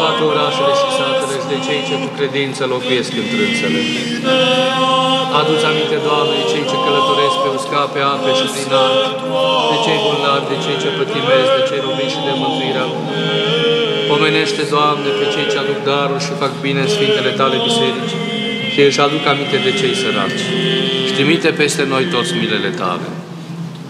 toate orașele și satele și de cei ce cu credință locuiesc în trânsele. Adu-ți aminte, Doamne, de cei ce călătoresc pe uscat, pe ape și prin ape, de cei bolnavi, de cei ce pătimesc, de cei robiți și de mântuirea lumii. Pomenește, Doamne, pe cei ce aduc daruri și fac bine în Sfintele Tale biserici și își aduc aminte de cei săraci. Și trimite peste noi toți milele Tale.